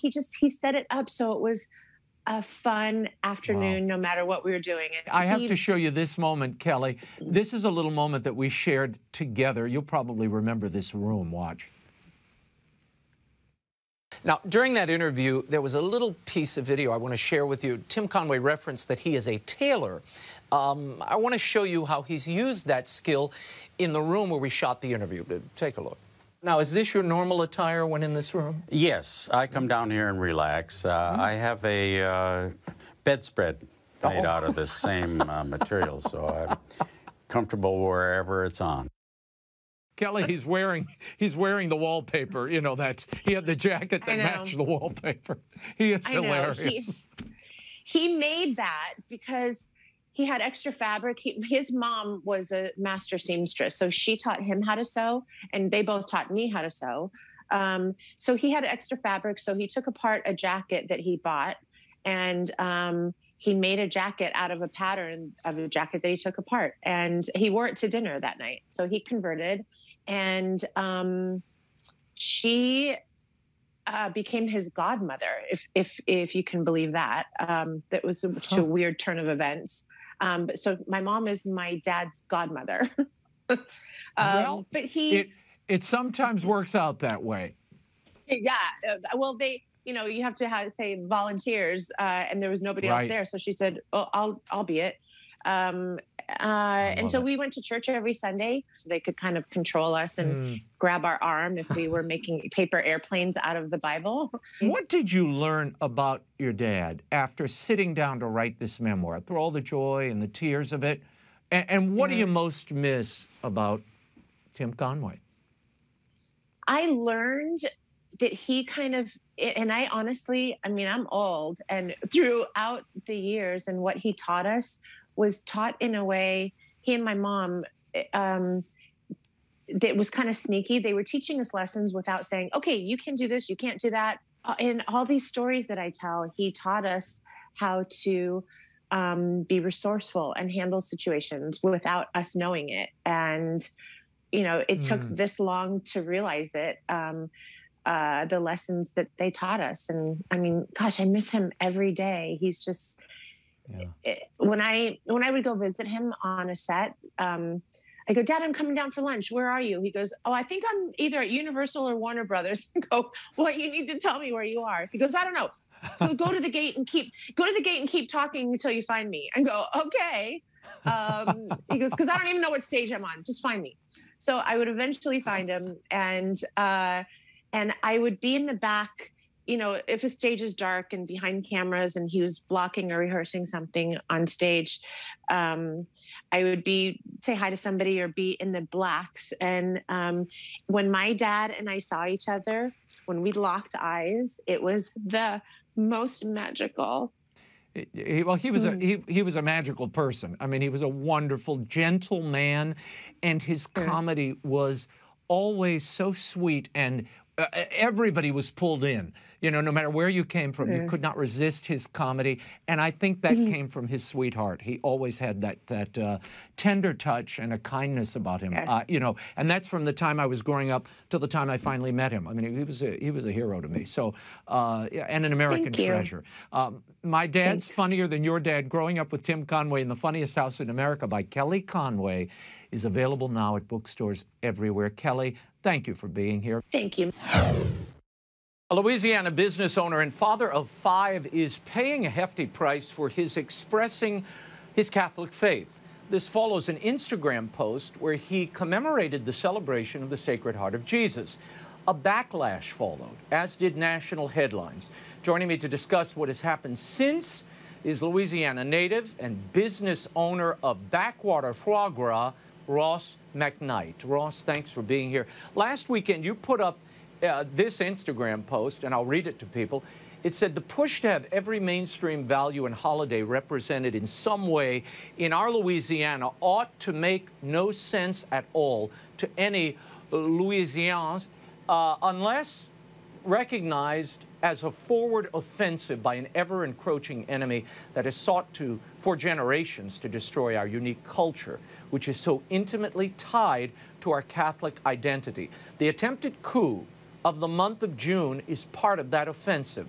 he set it up so it was a fun afternoon, no matter what we were doing. And I have to show you this moment, Kelly. This is a little moment that we shared together. You'll probably remember this room. Watch. Now, during that interview, there was a little piece of video I want to share with you. Tim Conway referenced that he is a tailor. I want to show you how he's used that skill in the room where we shot the interview. Take a look. Now, is this your normal attire when in this room? Yes, I come down here and relax. I have a bedspread made out of the same material, so I'm comfortable wherever it's on. Kelly, he's wearing the wallpaper. You know that he had the jacket that matched the wallpaper. He is hilarious. He made that because he had extra fabric. His mom was a master seamstress, so she taught him how to sew, and they both taught me how to sew. So he had extra fabric, so he took apart a jacket that he bought, and he made a jacket out of a pattern of a jacket that he took apart, and he wore it to dinner that night. So he converted, and she became his godmother, if you can believe that. That was such a weird turn of events. So my mom is my dad's godmother. Well, but it sometimes works out that way. Yeah. Well, you have to say volunteers, and there was nobody else there. So she said, "Oh, I'll be it." And so we went to church every Sunday, so they could kind of control us and grab our arm if we were making paper airplanes out of the Bible. What did you learn about your dad after sitting down to write this memoir, through all the joy and the tears of it? And what do you most miss about Tim Conway? I learned that he and I honestly, I'm old, and throughout the years and what he taught us was taught in a way, he and my mom, that was kind of sneaky. They were teaching us lessons without saying, okay, you can do this, you can't do that. In all these stories that I tell, he taught us how to be resourceful and handle situations without us knowing it. And, it took this long to realize it. The lessons that they taught us. And gosh, I miss him every day. He's just, when I would go visit him on a set, I go, Dad, I'm coming down for lunch. Where are you? He goes, oh, I think I'm either at Universal or Warner Brothers. I go, well, you need to tell me where you are. He goes, I don't know. So go to the gate and keep talking until you find me. I go, okay. He goes, because I don't even know what stage I'm on. Just find me. So I would eventually find him, and I would be in the back, if a stage is dark and behind cameras and he was blocking or rehearsing something on stage, I would say hi to somebody or be in the blacks. And when my dad and I saw each other, when we locked eyes, it was the most magical. Well, he was a magical person. He was a wonderful, gentle man, and his comedy was always so sweet, and everybody was pulled in. No matter where you came from, you could not resist his comedy, and I think that came from his sweetheart. He always had that tender touch and a kindness about him. Yes. And that's from the time I was growing up till the time I finally met him. He was a hero to me. So, and an American treasure. My Dad's Funnier Than Your Dad: Growing Up with Tim Conway in the Funniest House in America by Kelly Conway is available now at bookstores everywhere. Kelly, thank you for being here. Thank you. A Louisiana business owner and father of 5 is paying a hefty price for his expressing his Catholic faith. This follows an Instagram post where he commemorated the celebration of the Sacred Heart of Jesus. A backlash followed, as did national headlines. Joining me to discuss what has happened since is Louisiana native and business owner of Backwater Foie Gras, Ross McKnight. Ross, thanks for being here. Last weekend, you put up this Instagram post, and I'll read it to people. It said, the push to have every mainstream value and holiday represented in some way in our Louisiana ought to make no sense at all to any Louisians unless recognized as a forward offensive by an ever-encroaching enemy that has sought to, for generations, to destroy our unique culture, which is so intimately tied to our Catholic identity. The attempted coup of the month of June is part of that offensive.